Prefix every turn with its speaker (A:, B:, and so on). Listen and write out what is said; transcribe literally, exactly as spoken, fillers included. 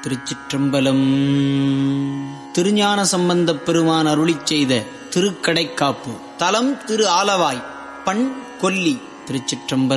A: திருச்சிற்றம்பலம். திருஞான சம்பந்தப் பெருமான் அருளிச் செய்த திருக்கடைக்காப்பு. தலம் திரு ஆலவாய். பண் கொல்லி. திருச்சிற்றம்பலம்.